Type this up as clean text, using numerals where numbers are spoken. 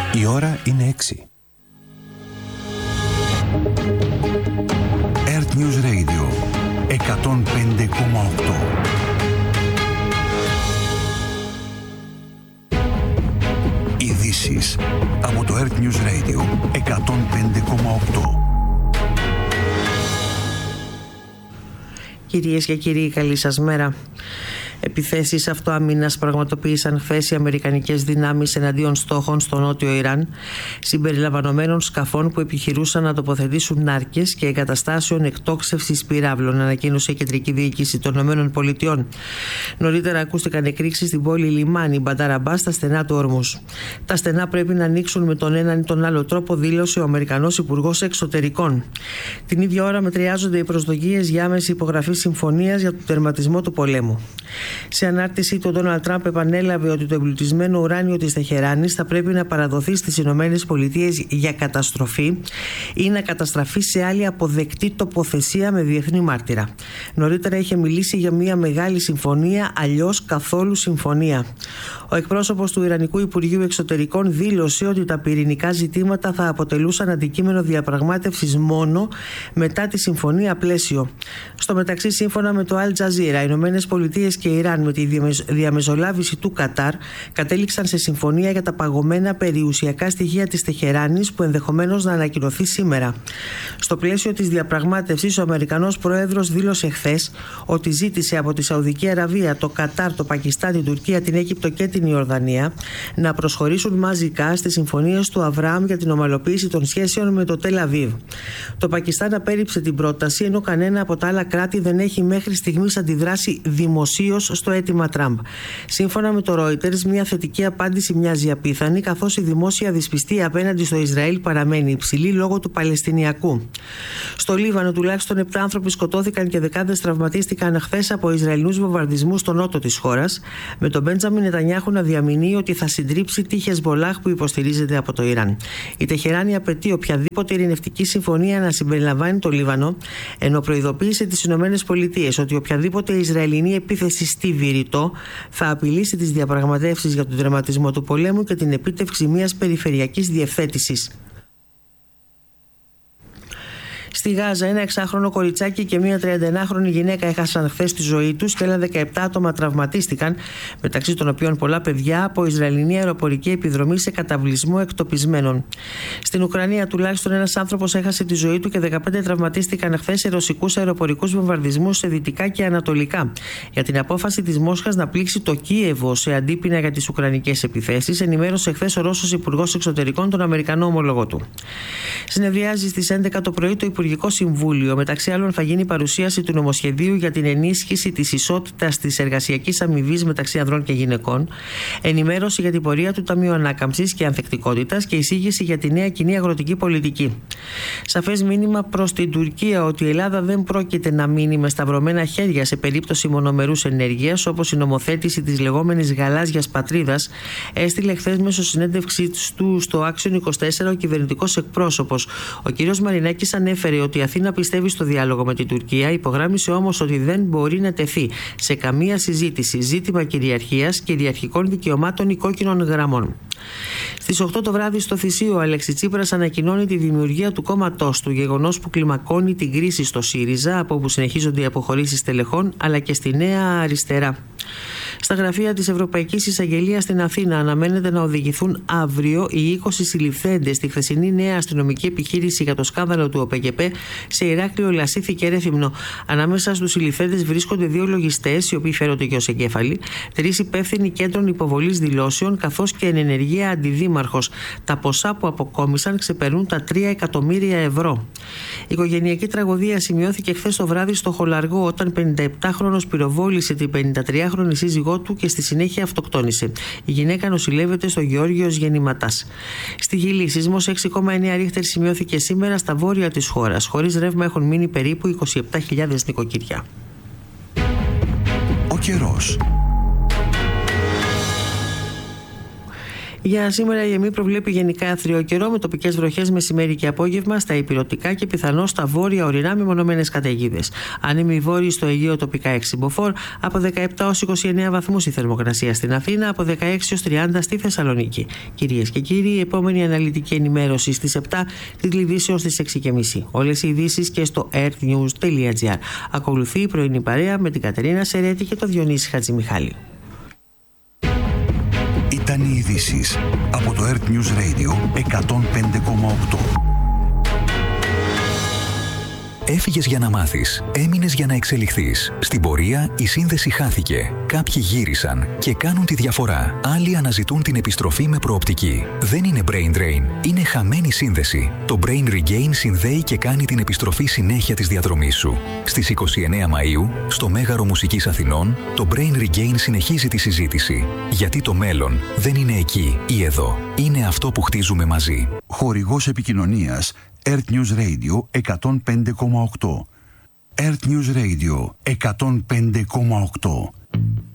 Η ώρα είναι 6. Earth News Radio 105,8. Ειδήσεις από το Earth News Radio 105,8. Κυρίες και κύριοι, καλή σας μέρα. Επιθέσεις αυτοάμυνας πραγματοποίησαν χθες οι αμερικανικές δυνάμεις εναντίον στόχων στο νότιο Ιράν, συμπεριλαμβανομένων σκαφών που επιχειρούσαν να τοποθετήσουν νάρκες και εγκαταστάσεων εκτόξευσης πυράβλων, ανακοίνωσε η Κεντρική Διοίκηση των ΗΠΑ. Νωρίτερα ακούστηκαν εκρήξεις στην πόλη λιμάνι Μπαντάρ Αμπάς στα στενά του Ορμούς. Τα στενά πρέπει να ανοίξουν με τον έναν ή τον άλλο τρόπο, δήλωσε ο Αμερικανός Υπουργός Εξωτερικών. Την ίδια ώρα μετριάζονται οι προσδοκίες για άμεση υπογραφή συμφωνίας για τον τερματισμό του πολέμου. Σε ανάρτηση, τον Ντόναλντ Τραμπ επανέλαβε ότι το εμπλουτισμένο ουράνιο της Τεχεράνης θα πρέπει να παραδοθεί στις Ηνωμένες Πολιτείες για καταστροφή ή να καταστραφεί σε άλλη αποδεκτή τοποθεσία με διεθνή μάρτυρα. Νωρίτερα είχε μιλήσει για μια μεγάλη συμφωνία, αλλιώς καθόλου συμφωνία. Ο εκπρόσωπος του Ιρανικού Υπουργείου Εξωτερικών δήλωσε ότι τα πυρηνικά ζητήματα θα αποτελούσαν αντικείμενο διαπραγμάτευσης μόνο μετά τη συμφωνία πλαίσιο. Στο μεταξύ, σύμφωνα με το Al Jazeera, οι Ηνωμένες Πολιτείες και Ιράν με τη διαμεσολάβηση του Κατάρ κατέληξαν σε συμφωνία για τα παγωμένα περιουσιακά στοιχεία της Τεχεράνης που ενδεχομένως να ανακοινωθεί σήμερα. Στο πλαίσιο της διαπραγμάτευσης, ο Αμερικανός Πρόεδρος δήλωσε χθες ότι ζήτησε από τη Σαουδική Αραβία, το Κατάρ, το Πακιστάν, την Τουρκία, την Αίγυπτο και την Ιορδανία να προσχωρήσουν μαζικά στις συμφωνίες του Αβραάμ για την ομαλοποίηση των σχέσεων με το Τελ Αβίβ. Το Πακιστάν απέρριψε την πρόταση, ενώ κανένα από τα άλλα κράτη δεν έχει μέχρι στιγμής αντιδράσει δημοσίως στο αίτημα Τραμπ. Σύμφωνα με το Reuters, μια θετική απάντηση μοιάζει απίθανη, καθώς η δημόσια δυσπιστία απέναντι στο Ισραήλ παραμένει υψηλή λόγω του Παλαιστινιακού. Στο Λίβανο, τουλάχιστον 7 άνθρωποι σκοτώθηκαν και δεκάδες τραυματίστηκαν χθες από Ισραηλινούς βομβαρδισμούς στο νότο της χώρας, με τον Μπέντζαμιν Νετανιάχου να διαμηνύει ότι θα συντρίψει τη Χεσμπολάχ που υποστηρίζεται από το Ιράν. Η Τεχεράνη απαιτεί οποιαδήποτε ειρηνευτική συμφωνία να συμπεριλαμβάνει το Λίβανο, ενώ προειδοποίησε τις ΗΠΑ ότι οποιαδήποτε Ισραηλινή επίθεση στη Βηρητό θα απειλήσει τις διαπραγματεύσεις για τον τερματισμό του πολέμου και την επίτευξη μιας περιφερειακής διευθέτησης. Στη Γάζα, ένα 6χρονο κοριτσάκι και μια 31χρονη γυναίκα έχασαν χθες τη ζωή τους και άλλα 17 άτομα τραυματίστηκαν, μεταξύ των οποίων πολλά παιδιά, από Ισραηλινή αεροπορική επιδρομή σε καταβλισμό εκτοπισμένων. Στην Ουκρανία, τουλάχιστον ένας άνθρωπος έχασε τη ζωή του και 15 τραυματίστηκαν χθες σε ρωσικούς αεροπορικούς βομβαρδισμούς σε δυτικά και ανατολικά. Για την απόφαση της Μόσχας να πλήξει το Κίεβο σε αντίπεινα για τις ουκρανικές επιθέσεις, ενημέρωσε χθες ο Ρώσος Υπουργός Εξωτερικών τον Αμερικανό ομολογό του. Συνεδριάζει στις 11 το πρωί το Υπουργικό Συμβούλιο. Μεταξύ άλλων, θα γίνει παρουσίαση του νομοσχεδίου για την ενίσχυση της ισότητας της εργασιακής αμοιβής μεταξύ ανδρών και γυναικών, ενημέρωση για την πορεία του Ταμείου Ανάκαμψης και Ανθεκτικότητας και εισήγηση για τη νέα κοινή αγροτική πολιτική. Σαφές μήνυμα προς την Τουρκία ότι η Ελλάδα δεν πρόκειται να μείνει με σταυρωμένα χέρια σε περίπτωση μονομερούς ενέργειας, όπως η νομοθέτηση της λεγόμενης γαλάζιας πατρίδας, έστειλε χθες μέσω συνέντευξης του στο Action 24 ο κυβερνητικός εκπρόσωπος. Ο κ. Μαρινάκης ανέφερε ότι η Αθήνα πιστεύει στο διάλογο με την Τουρκία, υπογράμμισε όμως ότι δεν μπορεί να τεθεί σε καμία συζήτηση ζήτημα κυριαρχίας, κυριαρχικών δικαιωμάτων ή κόκκινων γραμμών. Στις 8 το βράδυ στο Θησίο, ο Αλέξης Τσίπρας ανακοινώνει τη δημιουργία του κόμματός του, γεγονός που κλιμακώνει την κρίση στο ΣΥΡΙΖΑ, από όπου συνεχίζονται οι αποχωρήσεις τελεχών, αλλά και στη Νέα Αριστερά. Στα γραφεία της Ευρωπαϊκής Εισαγγελίας στην Αθήνα αναμένεται να οδηγηθούν αύριο οι 20 συλληφθέντες στη χθεσινή νέα αστυνομική επιχείρηση για το σκάνδαλο του ΟΠΕΚΕΠ σε Ηράκλειο, Λασίθι και Ρέθυμνο. Ανάμεσα στους συλληφθέντες βρίσκονται 2 λογιστές, οι οποίοι φέρονται και ως εγκέφαλοι, 3 υπεύθυνοι κέντρων υποβολής δηλώσεων, καθώς και εν ενεργεία αντιδήμαρχος. Τα ποσά που αποκόμισαν ξεπερνούν τα 3 εκατομμύρια ευρώ. Η οικογενειακή τραγωδία σημειώθηκε χθες το βράδυ στο Χολαργό, όταν 57χρονος πυροβόλησε την 53χρονη σύζυγό του και στη συνέχεια αυτοκτόνησε. Η γυναίκα νοσηλεύεται στο Γεώργιος Γεννηματάς. Στη Γιλή, σεισμός 6,9 ρίχτερ σημειώθηκε σήμερα στα βόρεια της χώρας. Χωρίς ρεύμα έχουν μείνει περίπου 27.000 νοικοκυριά. Ο καιρός. Για σήμερα η ΕΜΗ προβλέπει γενικά αθρίο καιρό με τοπικές βροχές μεσημέρι και απόγευμα στα ηπειρωτικά και πιθανώς στα βόρεια ορεινά με μονομένες καταιγίδες. Άνεμοι βόρειοι στο Αιγαίο τοπικά 6 μποφόρ, από 17 ως 29 βαθμούς η θερμοκρασία στην Αθήνα, από 16 ως 30 στη Θεσσαλονίκη. Κυρίες και κύριοι, η επόμενη αναλυτική ενημέρωση στις 7, της ειδήσεως στις 6:30. Όλες οι ειδήσεις και στο earthnews.gr. Ακολουθεί η πρωινή παρέα με την Κατερίνα Σερέτη και τον Διονύση Χατζημιχάλη. Ήταν οι ειδήσεις από το Earth News Radio 105,8. Έφυγες για να μάθεις, έμεινες για να εξελιχθείς. Στην πορεία η σύνδεση χάθηκε. Κάποιοι γύρισαν και κάνουν τη διαφορά. Άλλοι αναζητούν την επιστροφή με προοπτική. Δεν είναι brain drain, είναι χαμένη σύνδεση. Το Brain Regain συνδέει και κάνει την επιστροφή συνέχεια της διαδρομής σου. Στις 29 Μαΐου, στο Μέγαρο Μουσικής Αθηνών, το Brain Regain συνεχίζει τη συζήτηση. Γιατί το μέλλον δεν είναι εκεί ή εδώ. Είναι αυτό που χτίζουμε μαζί. Χορηγός επικοινωνίας Earth News Radio 105,8. Earth News Radio 105,8.